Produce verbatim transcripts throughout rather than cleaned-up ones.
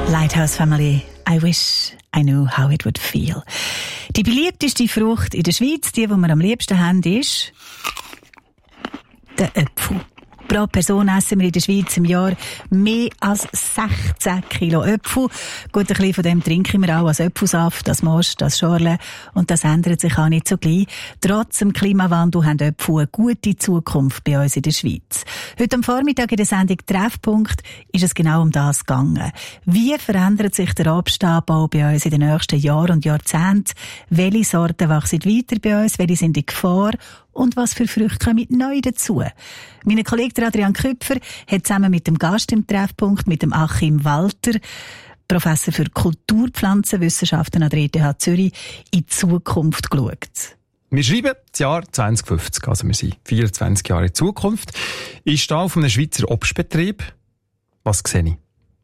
Lighthouse Family, I wish I knew how it would feel. Die beliebteste Frucht in der Schweiz, die, die wir am liebsten haben, ist der Apfel. Pro Person essen wir in der Schweiz im Jahr mehr als sechzehn Kilo Äpfel. Gut, ein bisschen von dem trinken wir auch als Äpfelsaft, das Most, das Schorle. Und das ändert sich auch nicht so gleich. Trotz dem Klimawandel haben Äpfel eine gute Zukunft bei uns in der Schweiz. Heute am Vormittag in der Sendung Treffpunkt ist es genau um das gegangen. Wie verändert sich der Obstanbau bei uns in den nächsten Jahren und Jahrzehnten? Welche Sorten wachsen weiter bei uns? Welche sind in Gefahr? Und was für Früchte kommen neu dazu? Mein Kollege Adrian Küpfer hat zusammen mit dem Gast im Treffpunkt, mit dem Achim Walter, Professor für Kulturpflanzenwissenschaften an der E T H Zürich, in die Zukunft geschaut. Wir schreiben das Jahr zwanzig fünfzig, also wir sind vierundzwanzig Jahre in Zukunft. Ich stehe auf einem Schweizer Obstbetrieb. Was sehe ich?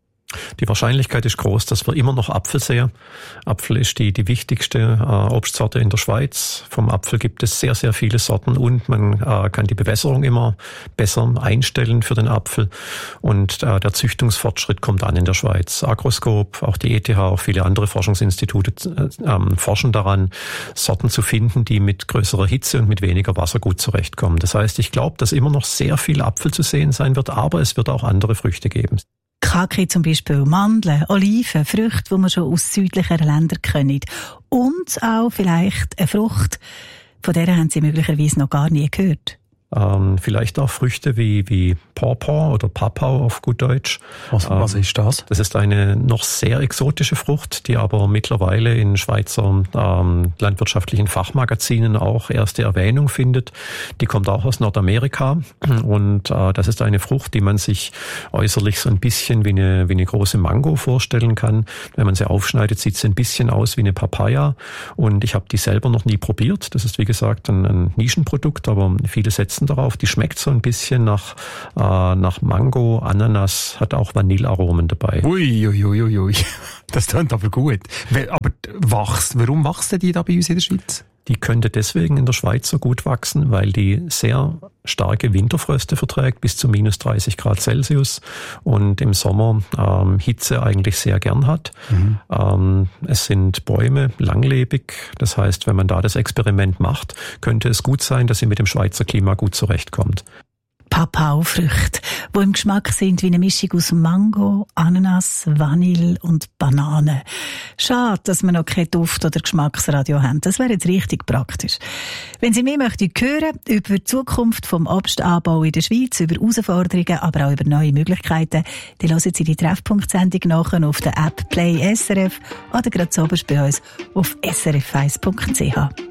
Die Wahrscheinlichkeit ist groß, dass wir immer noch Apfel sehen. Apfel ist die, die wichtigste äh, Obstsorte in der Schweiz. Vom Apfel gibt es sehr, sehr viele Sorten und man äh, kann die Bewässerung immer besser einstellen für den Apfel. Und äh, der Züchtungsfortschritt kommt an in der Schweiz. Agroskop, auch die E T H, auch viele andere Forschungsinstitute äh, forschen daran, Sorten zu finden, die mit größerer Hitze und mit weniger Wasser gut zurechtkommen. Das heißt, ich glaube, dass immer noch sehr viel Apfel zu sehen sein wird, aber es wird auch andere Früchte geben. Kaki zum Beispiel, Mandeln, Oliven, Früchte, die man schon aus südlicheren Ländern kennen. Und auch vielleicht eine Frucht, von der haben Sie möglicherweise noch gar nie gehört. Ähm, vielleicht auch Früchte wie, wie Pawpaw oder Papau auf gut Deutsch. Was, ähm, was ist das? Das ist eine noch sehr exotische Frucht, die aber mittlerweile in Schweizer ähm, landwirtschaftlichen Fachmagazinen auch erste Erwähnung findet. Die kommt auch aus Nordamerika und äh, das ist eine Frucht, die man sich äußerlich so ein bisschen wie eine, wie eine große Mango vorstellen kann. Wenn man sie aufschneidet, sieht sie ein bisschen aus wie eine Papaya und ich habe die selber noch nie probiert. Das ist wie gesagt ein, ein Nischenprodukt, aber viele setzen darauf. Die schmeckt so ein bisschen nach, äh, nach Mango, Ananas, hat auch Vanillearomen dabei. Ui, ui, ui, ui. Das klingt aber gut. Aber wachst, warum wachsen die da bei uns in der Schweiz? Die könnte deswegen in der Schweiz so gut wachsen, weil die sehr starke Winterfröste verträgt, bis zu minus dreißig Grad Celsius und im Sommer ähm, Hitze eigentlich sehr gern hat. Mhm. Ähm, es sind Bäume, langlebig. Das heißt, wenn man da das Experiment macht, könnte es gut sein, dass sie mit dem Schweizer Klima gut zurechtkommt. Papau-Früchte, die im Geschmack sind wie eine Mischung aus Mango, Ananas, Vanille und Banane. Schade, dass wir noch kein Duft- oder Geschmacksradio haben. Das wäre jetzt richtig praktisch. Wenn Sie mehr möchten hören über die Zukunft vom Obstanbau in der Schweiz, über Herausforderungen, aber auch über neue Möglichkeiten, dann hören Sie die Treffpunkt-Sendung nachher auf der App Play S R F oder gerade oberst bei uns auf s r f eins punkt c h.